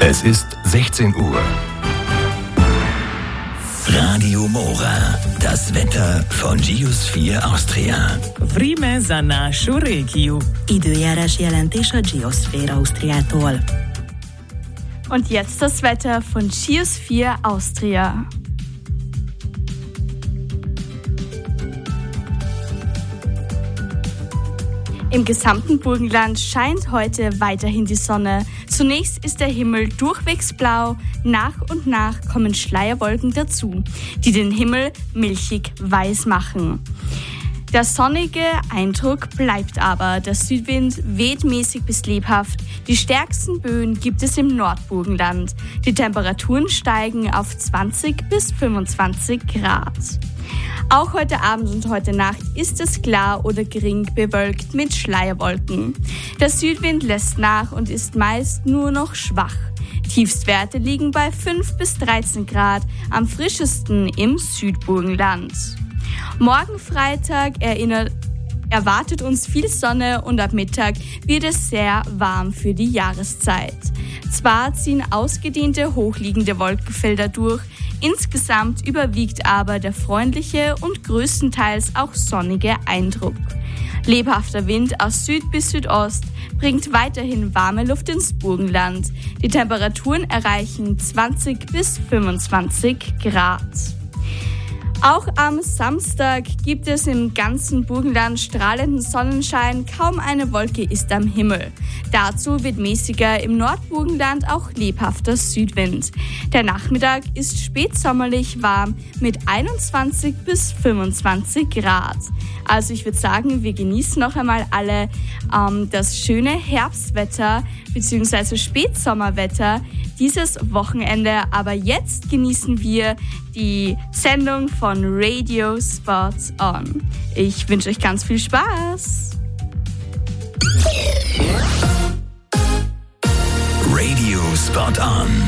Es ist 16 Uhr. Radio Mora, das Wetter von Geosphere Austria. Vreme za našu regiju. Időjárás jelentés a Geosphere Austriától. Und jetzt das Wetter von Geosphere Austria. Im gesamten Burgenland scheint heute weiterhin die Sonne. Zunächst ist der Himmel durchwegs blau, nach und nach kommen Schleierwolken dazu, die den Himmel milchig weiß machen. Der sonnige Eindruck bleibt aber, der Südwind weht mäßig bis lebhaft, die stärksten Böen gibt es im Nordburgenland. Die Temperaturen steigen auf 20 bis 25 Grad. Auch heute Abend und heute Nacht ist es klar oder gering bewölkt mit Schleierwolken. Der Südwind lässt nach und ist meist nur noch schwach. Tiefstwerte liegen bei 5 bis 13 Grad, am frischesten im Südburgenland. Morgen Freitag erwartet uns viel Sonne und ab Mittag wird es sehr warm für die Jahreszeit. Zwar ziehen ausgedehnte, hochliegende Wolkenfelder durch, insgesamt überwiegt aber der freundliche und größtenteils auch sonnige Eindruck. Lebhafter Wind aus Süd bis Südost bringt weiterhin warme Luft ins Burgenland. Die Temperaturen erreichen 20 bis 25 Grad. Auch am Samstag gibt es im ganzen Burgenland strahlenden Sonnenschein, kaum eine Wolke ist am Himmel. Dazu wird mäßiger im Nordburgenland auch lebhafter Südwind. Der Nachmittag ist spätsommerlich warm mit 21 bis 25 Grad. Also ich würde sagen, wir genießen noch einmal alle das schöne Herbstwetter bzw. Spätsommerwetter dieses Wochenende. Aber jetzt genießen wir die Sendung von Radio Spot On. Ich wünsche euch ganz viel Spaß. Radio Spot On.